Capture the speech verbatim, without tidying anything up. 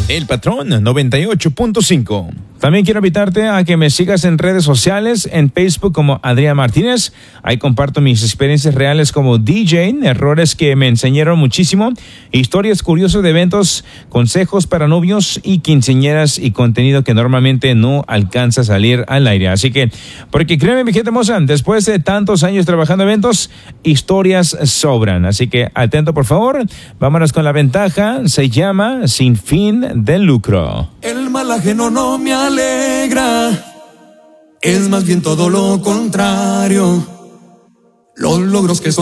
El Patrón noventa y ocho punto cinco. También quiero invitarte a que me sigas en redes sociales, en Facebook como Adrián Martínez. Ahí comparto mis experiencias reales como D J, errores que me enseñaron muchísimo, historias curiosas de eventos, consejos para novios y quinceañeras y contenido que normalmente no alcanza a salir al aire. Así que, porque créeme, mi gente hermosa, después de tantos años trabajando en eventos, historias sobran. Así que atento, por favor. Vámonos con la ventaja. Se llama Sin Fin de Lucro. El mal ajeno no me alegra, es más bien todo lo contrario. Los logros que son